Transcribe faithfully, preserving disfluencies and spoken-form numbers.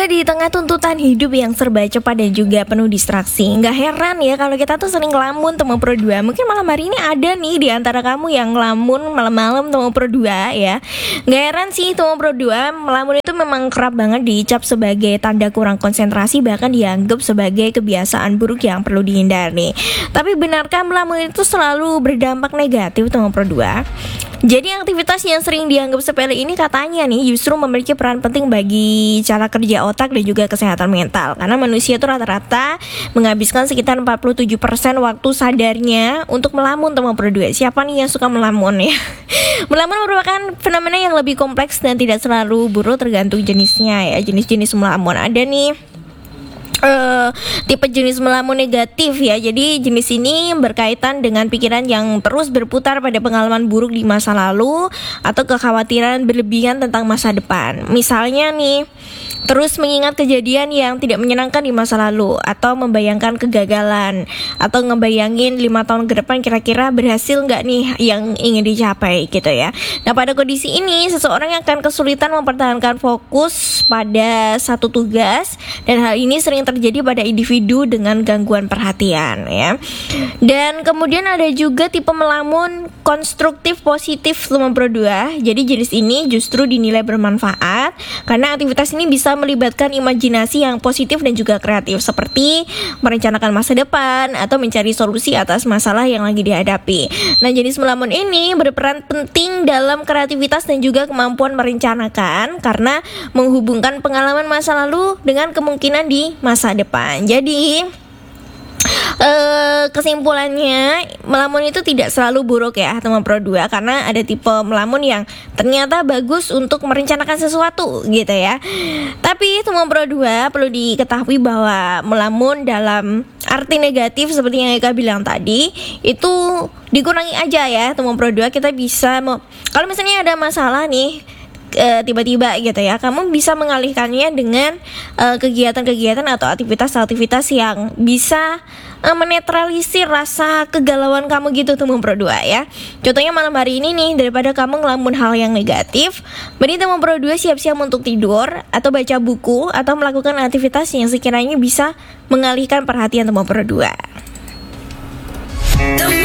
dua, di tengah tuntutan hidup yang serba cepat dan juga penuh distraksi, nggak heran ya kalau kita tuh sering ngelamun teman pro dua. Mungkin malam hari ini ada nih di antara kamu yang ngelamun malam-malam teman pro dua ya. Nggak heran sih teman pro dua, melamun itu memang kerap banget dicap sebagai tanda kurang konsentrasi, bahkan dianggap sebagai kebiasaan buruk yang perlu dihindari. Tapi benarkah melamun itu selalu berdampak negatif teman pro dua? Jadi aktivitas yang sering dianggap sepele ini katanya nih justru memiliki peran penting bagi cara kerja otak dan juga kesehatan mental. Karena manusia itu rata-rata menghabiskan sekitar empat puluh tujuh persen waktu sadarnya untuk melamun teman pro dua. Siapa nih yang suka melamun ya? Melamun merupakan fenomena yang lebih kompleks dan tidak selalu buruk, tergantung jenisnya ya. Jenis-jenis melamun ada nih Uh, tipe jenis melamun negatif ya. Jadi jenis ini berkaitan dengan pikiran yang terus berputar pada pengalaman buruk di masa lalu atau kekhawatiran berlebihan tentang masa depan. Misalnya nih, terus mengingat kejadian yang tidak menyenangkan di masa lalu, atau membayangkan kegagalan, atau ngebayangin lima tahun ke depan kira-kira berhasil nggak nih yang ingin dicapai gitu ya. Nah, pada kondisi ini seseorang akan kesulitan mempertahankan fokus pada satu tugas, dan hal ini sering terjadi pada individu dengan gangguan perhatian ya. Dan kemudian ada juga tipe melamun konstruktif positif teman pro dua. Jadi jenis ini justru dinilai bermanfaat karena aktivitas ini bisa melibatkan imajinasi yang positif dan juga kreatif, seperti merencanakan masa depan atau mencari solusi atas masalah yang lagi dihadapi. Nah, jenis melamun ini berperan penting dalam kreativitas dan juga kemampuan merencanakan karena menghubungkan pengalaman masa lalu dengan kemungkinan di masa depan. Jadi Uh, kesimpulannya, melamun itu tidak selalu buruk ya teman pro dua, karena ada tipe melamun yang ternyata bagus untuk merencanakan sesuatu gitu ya. Tapi teman pro dua perlu diketahui bahwa melamun dalam arti negatif seperti yang Eka bilang tadi itu dikurangi aja ya teman pro dua. Kita bisa me- kalau misalnya ada masalah nih Uh, tiba-tiba gitu ya, kamu bisa mengalihkannya dengan uh, kegiatan-kegiatan atau aktivitas-aktivitas yang bisa uh, menetralisir rasa kegalauan kamu gitu teman pro dua ya. Contohnya malam hari ini nih, daripada kamu ngelamun hal yang negatif, mending teman pro dua siap-siap untuk tidur atau baca buku atau melakukan aktivitas yang sekiranya bisa mengalihkan perhatian teman pro dua.